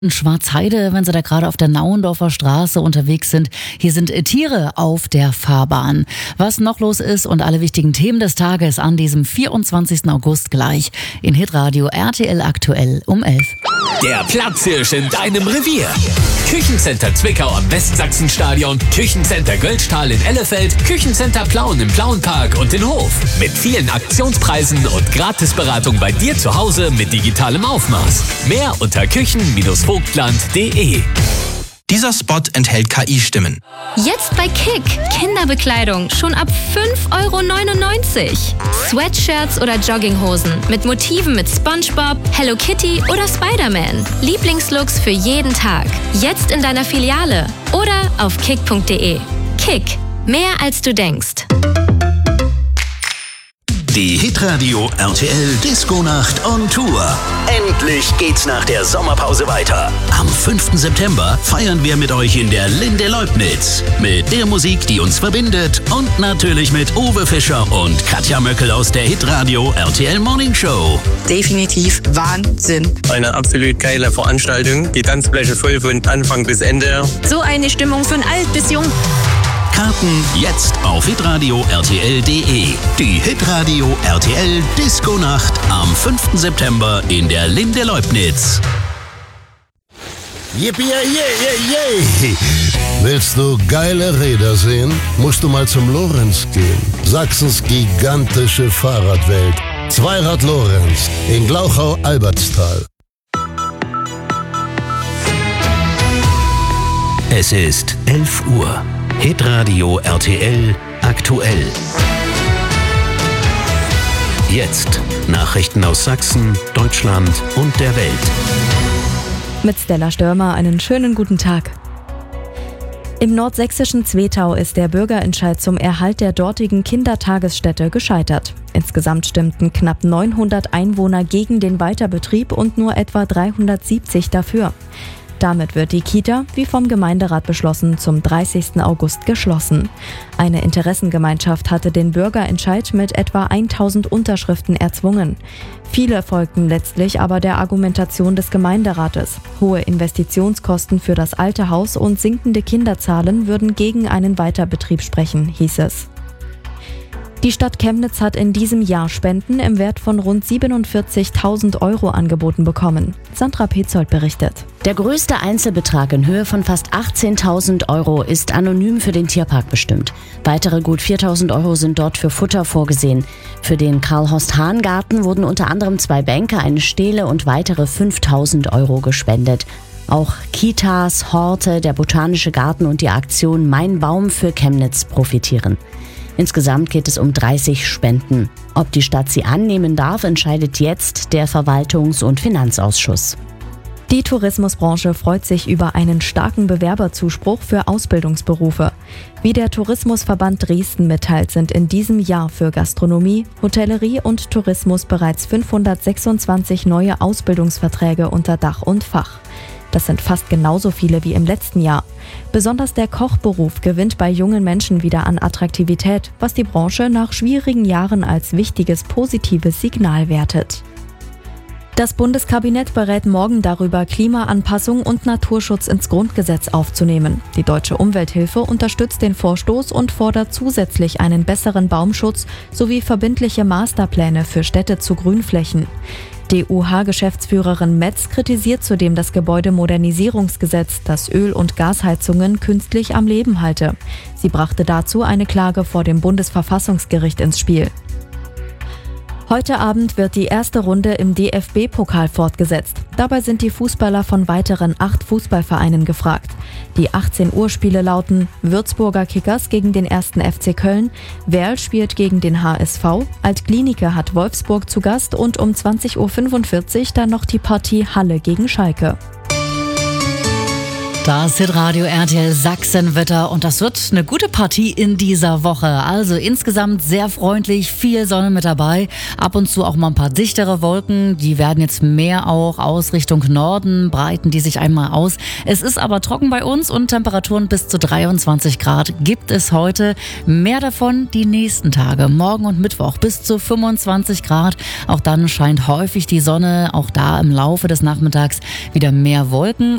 In Schwarzheide, wenn Sie da gerade auf der Nauendorfer Straße unterwegs sind. Hier sind Tiere auf der Fahrbahn. Was noch los ist und alle wichtigen Themen des Tages an diesem 24. August gleich in Hitradio RTL aktuell um 11. Der Platzhirsch in deinem Revier. Küchencenter Zwickau am Westsachsenstadion, Küchencenter Göldstahl in Ellefeld, Küchencenter Plauen im Plauenpark und in Hof. Mit vielen Aktionspreisen und Gratisberatung bei dir zu Hause mit digitalem Aufmaß. Mehr unter küchen-vogtland.de. Dieser Spot enthält KI-Stimmen. Jetzt bei Kick. Kinderbekleidung schon ab 5,99 €. Sweatshirts oder Jogginghosen mit Motiven mit SpongeBob, Hello Kitty oder Spider-Man. Lieblingslooks für jeden Tag. Jetzt in deiner Filiale oder auf kick.de. Kick. Mehr als du denkst. Die Hitradio RTL Disco-Nacht on Tour. Endlich geht's nach der Sommerpause weiter. Am 5. September feiern wir mit euch in der Linde Leubnitz. Mit der Musik, die uns verbindet und natürlich mit Uwe Fischer und Katja Möckel aus der Hitradio RTL Morning Show. Definitiv Wahnsinn. Eine absolut geile Veranstaltung. Die Tanzfläche voll von Anfang bis Ende. So eine Stimmung von alt bis jung. Karten jetzt auf hitradio RTL.de. Die Hitradio RTL Disco-Nacht am 5. September in der Linde Leubnitz. Yippie, yay. Willst du geile Räder sehen? Musst du mal zum Lorenz gehen. Sachsens gigantische Fahrradwelt. Zweirad Lorenz in Glauchau-Albertstal. Es ist 11 Uhr. Hitradio RTL aktuell. Jetzt Nachrichten aus Sachsen, Deutschland und der Welt. Mit Stella Störmer einen schönen guten Tag. Im nordsächsischen Zwetau ist der Bürgerentscheid zum Erhalt der dortigen Kindertagesstätte gescheitert. Insgesamt stimmten knapp 900 Einwohner gegen den Weiterbetrieb und nur etwa 370 dafür. Damit wird die Kita, wie vom Gemeinderat beschlossen, zum 30. August geschlossen. Eine Interessengemeinschaft hatte den Bürgerentscheid mit etwa 1000 Unterschriften erzwungen. Viele folgten letztlich aber der Argumentation des Gemeinderates. Hohe Investitionskosten für das alte Haus und sinkende Kinderzahlen würden gegen einen Weiterbetrieb sprechen, hieß es. Die Stadt Chemnitz hat in diesem Jahr Spenden im Wert von rund 47.000 € angeboten bekommen. Sandra Petzold berichtet. Der größte Einzelbetrag in Höhe von fast 18.000 € ist anonym für den Tierpark bestimmt. Weitere gut 4.000 € sind dort für Futter vorgesehen. Für den Karl-Horst-Hahn-Garten wurden unter anderem 2 Bänke, eine Stele und weitere 5.000 € gespendet. Auch Kitas, Horte, der Botanische Garten und die Aktion Mein Baum für Chemnitz profitieren. Insgesamt geht es um 30 Spenden. Ob die Stadt sie annehmen darf, entscheidet jetzt der Verwaltungs- und Finanzausschuss. Die Tourismusbranche freut sich über einen starken Bewerberzuspruch für Ausbildungsberufe. Wie der Tourismusverband Dresden mitteilt, sind in diesem Jahr für Gastronomie, Hotellerie und Tourismus bereits 526 neue Ausbildungsverträge unter Dach und Fach. Das sind fast genauso viele wie im letzten Jahr. Besonders der Kochberuf gewinnt bei jungen Menschen wieder an Attraktivität, was die Branche nach schwierigen Jahren als wichtiges positives Signal wertet. Das Bundeskabinett berät morgen darüber, Klimaanpassung und Naturschutz ins Grundgesetz aufzunehmen. Die Deutsche Umwelthilfe unterstützt den Vorstoß und fordert zusätzlich einen besseren Baumschutz sowie verbindliche Masterpläne für Städte zu Grünflächen. DUH-Geschäftsführerin Metz kritisiert zudem das Gebäudemodernisierungsgesetz, das Öl- und Gasheizungen künstlich am Leben halte. Sie brachte dazu eine Klage vor dem Bundesverfassungsgericht ins Spiel. Heute Abend wird die erste Runde im DFB-Pokal fortgesetzt. Dabei sind die Fußballer von weiteren 8 Fußballvereinen gefragt. Die 18 Uhr Spiele lauten: Würzburger Kickers gegen den 1. FC Köln, Werl spielt gegen den HSV, Alt-Glienicke hat Wolfsburg zu Gast und um 20:45 Uhr dann noch die Partie Halle gegen Schalke. Das Hitradio RTL Sachsenwetter und das wird eine gute Partie in dieser Woche. Also insgesamt sehr freundlich, viel Sonne mit dabei, ab und zu auch mal ein paar dichtere Wolken. Die werden jetzt mehr auch aus Richtung Norden, breiten die sich einmal aus. Es ist aber trocken bei uns und Temperaturen bis zu 23 Grad gibt es heute. Mehr davon die nächsten Tage, morgen und Mittwoch bis zu 25 Grad. Auch dann scheint häufig die Sonne, auch da im Laufe des Nachmittags wieder mehr Wolken.